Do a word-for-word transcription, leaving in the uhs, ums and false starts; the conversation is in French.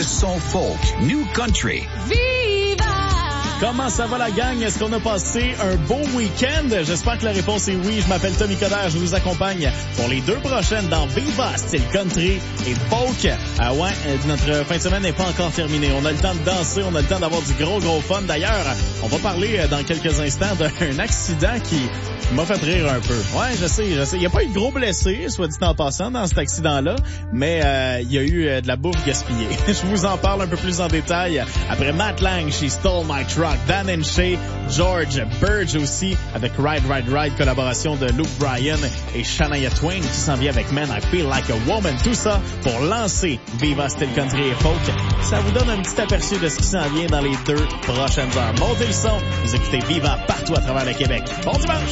son folk, new country. Viva! Comment ça va la gang? Est-ce qu'on a passé un beau week-end? J'espère que la réponse est oui. Je m'appelle Tommy Coderre, je vous accompagne pour les deux prochaines dans Viva, style country et folk. Ah ouais, notre fin de semaine n'est pas encore terminée. On a le temps de danser, on a le temps d'avoir du gros gros fun. D'ailleurs, on va parler dans quelques instants d'un accident qui m'a fait rire un peu. Ouais, je sais, je sais. Il n'y a pas eu de gros blessés, soit dit en passant, dans cet accident-là, mais euh, il y a eu euh, de la bouffe gaspillée. Je vous en parle un peu plus en détail après Matt Lang, She Stole My Truck, Dan and Shay, George Burge aussi, avec Ride, Ride, Ride, collaboration de Luke Bryan et Shania Twain qui s'en vient avec Man, I Feel Like a Woman. Tout ça pour lancer Viva Style Country et Folk. Ça vous donne un petit aperçu de ce qui s'en vient dans les deux prochaines heures. Montez le son, vous écoutez Viva partout à travers le Québec. Bon dimanche!